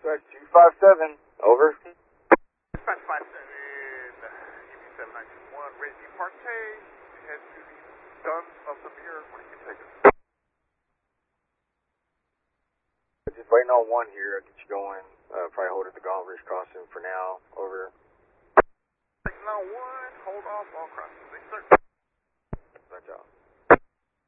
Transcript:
Dispatch 257, over. Dispatch 57, UB7921, Reggie Parquet, head to the Duns of the Mirror. What do you take us? Just waiting on one here. I'll get you going. Probably hold at the Gaunt Ridge crossing for now, over. Signal 1, hold off all crossings.